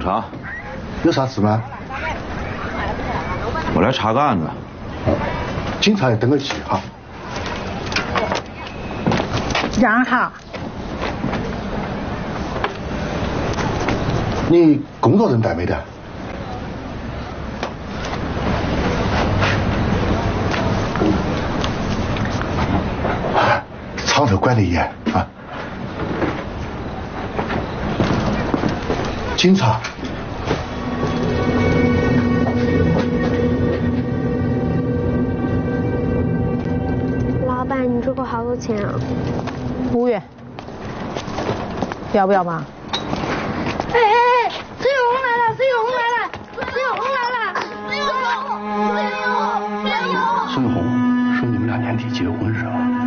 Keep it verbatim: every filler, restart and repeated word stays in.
察。 有啥事吗？ 我来查个案子。 警察要登个记哈。 让哈。 你工作证带没得？厂头管得严啊。警察。 老板，你这个好多钱啊？ 五元。要不要嘛？ 哎哎哎！石永红来了！石永红来了！石永红来了！石永红！石永红！石永红！ 沈永红，说你们俩年底结婚是吧？